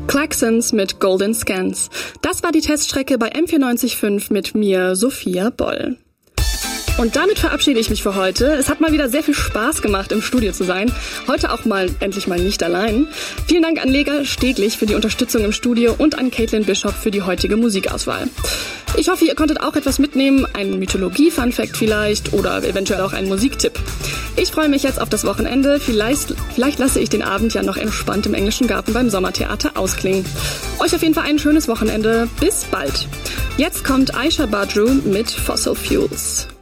Klaxons mit Golden Scans. Das war die Teststrecke bei M94.5 mit mir, Sophia Boll. Und damit verabschiede ich mich für heute. Es hat mal wieder sehr viel Spaß gemacht, im Studio zu sein. Heute auch endlich mal nicht allein. Vielen Dank an Lega Steglich für die Unterstützung im Studio und an Caitlin Bishop für die heutige Musikauswahl. Ich hoffe, ihr konntet auch etwas mitnehmen, einen Mythologie-Funfact vielleicht oder eventuell auch einen Musiktipp. Ich freue mich jetzt auf das Wochenende. Vielleicht lasse ich den Abend ja noch entspannt im englischen Garten beim Sommertheater ausklingen. Euch auf jeden Fall ein schönes Wochenende. Bis bald. Jetzt kommt Aisha Badru mit Fossil Fuels.